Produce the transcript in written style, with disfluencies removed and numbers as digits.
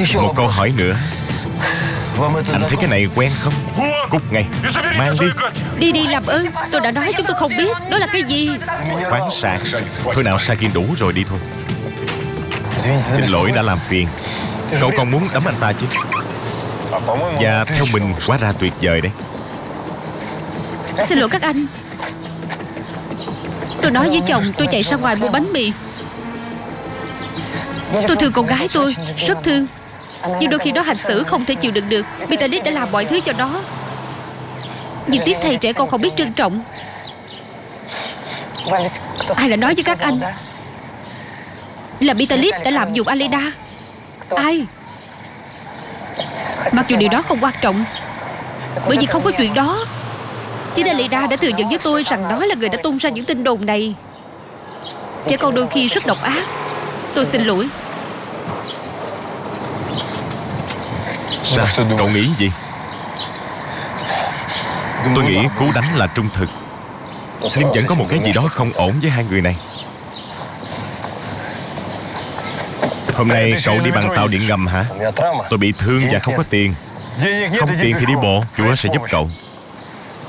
Một câu hỏi nữa. Anh thấy cái này quen không? Cút ngay. Mang đi. Đi làm ơn. Tôi đã nói chúng tôi không biết. Đó là cái gì? Khoáng sản. Thôi nào Sakin, đủ rồi, đi thôi. Xin lỗi đã làm phiền. Cậu còn muốn đấm anh ta chứ? Và theo mình quá ra tuyệt vời đấy. Xin lỗi các anh. Tôi nói với chồng tôi chạy ra ngoài mua bánh mì. Tôi thương con gái tôi, rất thương. Nhưng đôi khi nó hành xử không thể chịu đựng được. Vitalis đã làm mọi thứ cho nó. Nhưng tiếc thay trẻ con không biết trân trọng. Ai đã nói với các anh là Vitalis đã làm dụng Alida? Ai? Mặc dù điều đó không quan trọng, bởi vì không có chuyện đó. Chính Alida đã thừa nhận với tôi rằng nó là người đã tung ra những tin đồn này. Trẻ con đôi khi rất độc ác. Tôi xin lỗi. Sao? Cậu nghĩ gì? Tôi nghĩ cú đánh là trung thực. Nhưng vẫn có một cái gì đó không ổn với hai người này. Hôm nay cậu đi bằng tàu điện ngầm hả? Tôi bị thương và không có tiền. Không tiền thì đi bộ, Chúa sẽ giúp cậu.